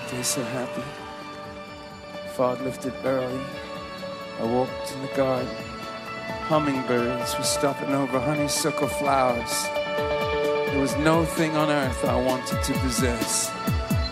Day so happy, fog lifted early. I walked in the garden. Hummingbirds were stopping over honeysuckle flowers. There was no thing on earth I wanted to possess.